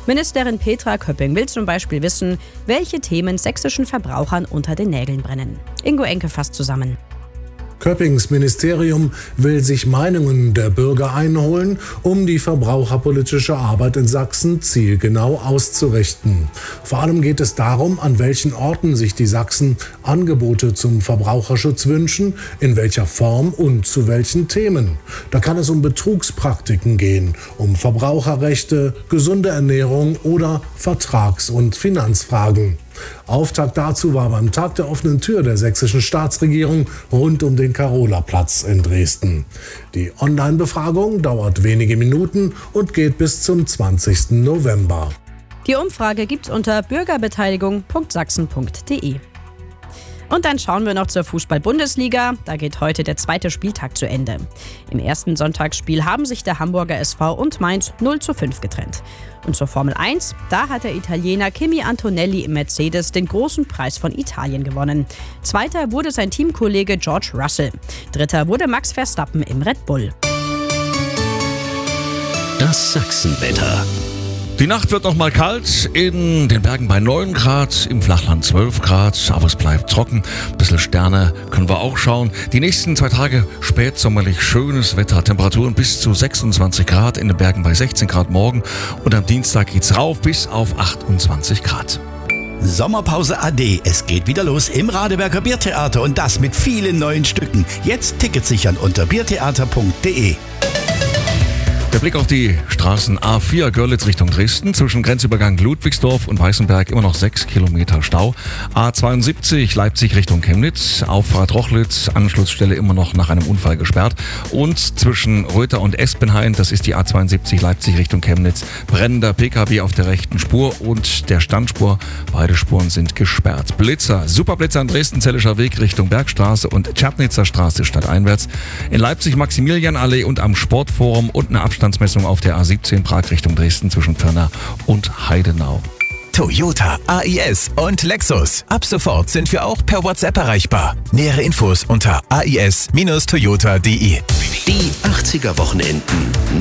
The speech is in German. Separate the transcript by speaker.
Speaker 1: Ministerin Petra Köpping will zum Beispiel wissen, welche Themen sächsischen Verbrauchern unter den Nägeln brennen. Ingo Enke fasst zusammen.
Speaker 2: Köppings Ministerium will sich Meinungen der Bürger einholen, um die verbraucherpolitische Arbeit in Sachsen zielgenau auszurichten. Vor allem geht es darum, an welchen Orten sich die Sachsen Angebote zum Verbraucherschutz wünschen, in welcher Form und zu welchen Themen. Da kann es um Betrugspraktiken gehen, um Verbraucherrechte, gesunde Ernährung oder Vertrags- und Finanzfragen. Auftakt dazu war beim Tag der offenen Tür der sächsischen Staatsregierung rund um den Carolaplatz in Dresden. Die Online-Befragung dauert wenige Minuten und geht bis zum 20. November.
Speaker 1: Die Umfrage gibt's unter bürgerbeteiligung.sachsen.de. Und dann schauen wir noch zur Fußball-Bundesliga. Da geht heute der zweite Spieltag zu Ende. Im ersten Sonntagsspiel haben sich der Hamburger SV und Mainz 0:5 getrennt. Und zur Formel 1, da hat der Italiener Kimi Antonelli im Mercedes den großen Preis von Italien gewonnen. Zweiter wurde sein Teamkollege George Russell. Dritter wurde Max Verstappen im Red Bull.
Speaker 3: Das Sachsenwetter.
Speaker 4: Die Nacht wird noch mal kalt, in den Bergen bei 9 Grad, im Flachland 12 Grad, aber es bleibt trocken. Ein bisschen Sterne können wir auch schauen. Die nächsten 2 Tage spätsommerlich schönes Wetter, Temperaturen bis zu 26 Grad, in den Bergen bei 16 Grad morgen und am Dienstag geht's rauf bis auf 28 Grad.
Speaker 3: Sommerpause AD. Es geht wieder los im Radeberger Biertheater und das mit vielen neuen Stücken. Jetzt Tickets sichern unter biertheater.de.
Speaker 4: Der Blick auf die Straßen A4 Görlitz Richtung Dresden. Zwischen Grenzübergang Ludwigsdorf und Weißenberg immer noch 6 Kilometer Stau. A72 Leipzig Richtung Chemnitz. Auffahrt Rochlitz, Anschlussstelle immer noch nach einem Unfall gesperrt. Und zwischen Röther und Espenhain, das ist die A72 Leipzig Richtung Chemnitz, brennender PKW auf der rechten Spur und der Standspur. Beide Spuren sind gesperrt. Blitzer, Superblitzer an Dresden-Zellischer Weg Richtung Bergstraße und Tschernitzer Straße stadteinwärts. In Leipzig Maximilianallee und am Sportforum und eine Abstandsmessung auf der A17 Prag Richtung Dresden zwischen Pirna und Heidenau.
Speaker 5: Toyota, AIS und Lexus. Ab sofort sind wir auch per WhatsApp erreichbar. Nähere Infos unter ais-toyota.de.
Speaker 3: Die 80er Wochenenden.